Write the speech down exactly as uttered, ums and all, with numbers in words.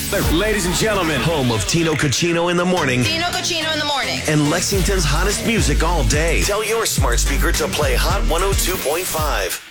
Ladies and gentlemen, home of Tino Cucino in the morning. Tino Cucino in the morning. And Lexington's hottest music all day. Tell your smart speaker to play Hot one oh two point five.